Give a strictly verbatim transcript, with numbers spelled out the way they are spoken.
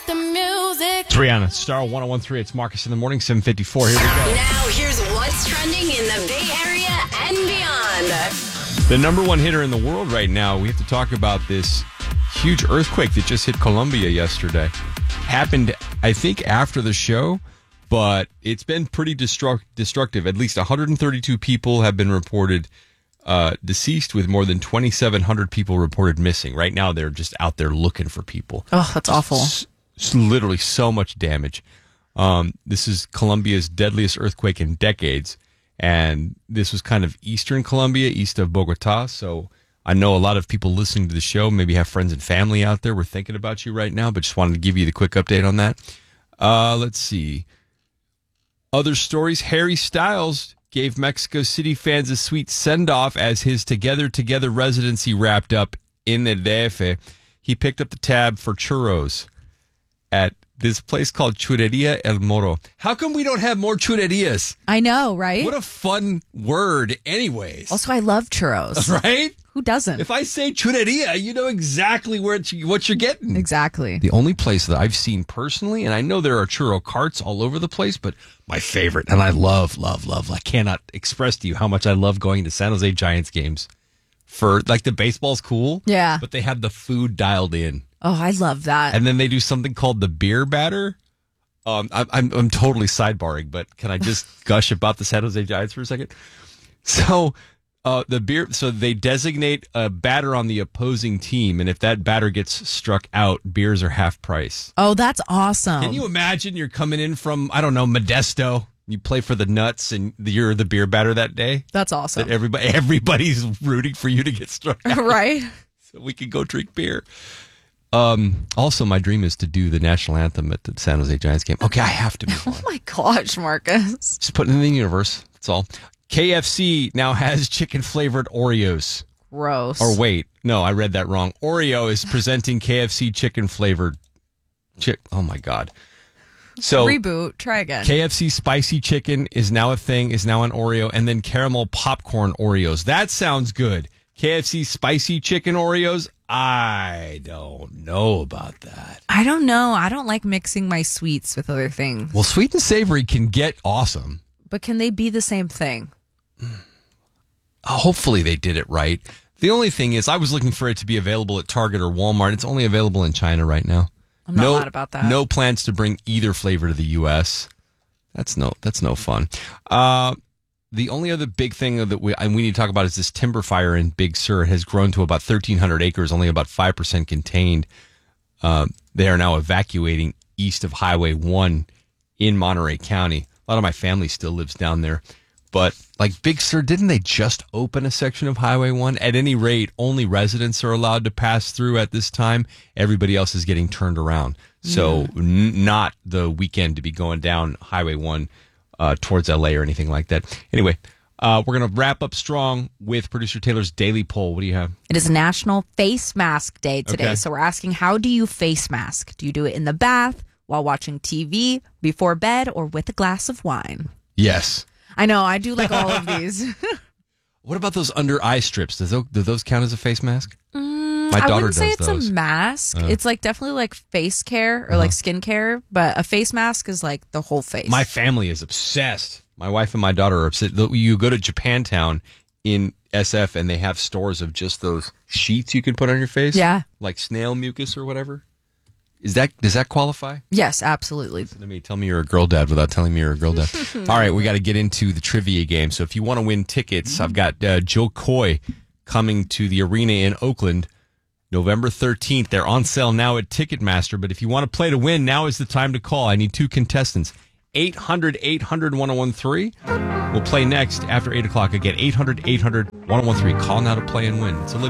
got the music. It's Rihanna, Star one oh one three. It's Marcus in the morning, seven fifty-four. Here we go. Now here's what's trending in the Bay Area and beyond. The number one hitter in the world right now, we have to talk about this huge earthquake that just hit Colombia yesterday. Happened, I think, after the show, but it's been pretty destruct- destructive. At least one hundred thirty-two people have been reported uh, deceased, with more than twenty-seven hundred people reported missing. Right now, they're just out there looking for people. Oh, that's awful. S- s- literally so much damage. Um, this is Colombia's deadliest earthquake in decades. And this was kind of eastern Colombia, east of Bogota. So I know a lot of people listening to the show maybe have friends and family out there. We're thinking about you right now, but just wanted to give you the quick update on that. Uh, let's see. Other stories. Harry Styles gave Mexico City fans a sweet send-off as his Together Together residency wrapped up in the D F. He picked up the tab for churros at this place called Churreria El Moro. How come we don't have more churrerias? I know, right? What a fun word anyways. Also, I love churros. Right? Who doesn't? If I say churreria, you know exactly where it's, what you're getting. Exactly. The only place that I've seen personally, and I know there are churro carts all over the place, but my favorite, and I love, love, love, I cannot express to you how much I love going to San Jose Giants games. For, like, the baseball's cool. Yeah. But they have the food dialed in. Oh, I love that. And then they do something called the beer batter. Um, I'm, I'm I'm totally sidebarring, but can I just gush about the San Jose Giants for a second? So, uh, the beer. So they designate a batter on the opposing team, and if that batter gets struck out, beers are half price. Oh, that's awesome. Can you imagine? You're coming in from I don't know Modesto. You play for the Nuts, and you're the beer batter that day. That's awesome. That everybody everybody's rooting for you to get struck out, Right? So we can go drink beer. Um, also, my dream is to do the national anthem at the San Jose Giants game. Okay, I have to be on. Oh my gosh, Marcus. Just put it in the universe. That's all. K F C now has chicken-flavored Oreos. Gross. Or wait, no, I read that wrong. Oreo is presenting K F C chicken-flavored chick. Oh, my God. So Reboot. Try again. K F C spicy chicken is now a thing, is now an Oreo, and then caramel popcorn Oreos. That sounds good. K F C spicy chicken Oreos? I don't know about that. I don't know. I don't like mixing my sweets with other things. Well, sweet and savory can get awesome. But can they be the same thing? Hopefully they did it right. The only thing is I was looking for it to be available at Target or Walmart. It's only available in China right now. I'm not no, mad about that. No plans to bring either flavor to the U S. That's no that's no fun. Uh The only other big thing that we and we need to talk about is this timber fire in Big Sur. It has grown to about thirteen hundred acres, only about five percent contained. Uh, they are now evacuating east of Highway one in Monterey County. A lot of my family still lives down there. But like Big Sur, didn't they just open a section of Highway one? At any rate, only residents are allowed to pass through at this time. Everybody else is getting turned around. So mm. n- not the weekend to be going down Highway one Uh, towards L A or anything like that. Anyway, uh, we're going to wrap up strong with producer Taylor's daily poll. What do you have? It is National Face Mask Day today. Okay. So we're asking, how do you face mask? Do you do it in the bath, while watching T V, before bed, or with a glass of wine? Yes. I know. I do like all of these. What about those under eye strips? Does those, do those count as a face mask? Mm, My daughter I wouldn't say does it's those. a mask. Uh. It's like definitely like face care or Uh-huh. like skin care, but a face mask is like the whole face. My family is obsessed. My wife and my daughter are obsessed. You go to Japantown in S F and they have stores of just those sheets you can put on your face. Yeah. Like snail mucus or whatever. Is that Does that qualify? Yes, absolutely. Let me tell me you're a girl dad without telling me you're a girl dad. All right, we got to get into the trivia game. So if you want to win tickets, I've got uh, Joe Coy coming to the arena in Oakland November thirteenth. They're on sale now at Ticketmaster. But if you want to play to win, now is the time to call. I need two contestants. eight hundred, eight hundred, one oh one three. We'll play next after eight o'clock again. eight hundred, eight hundred, one oh one three. Call now to play and win. It's Olivia.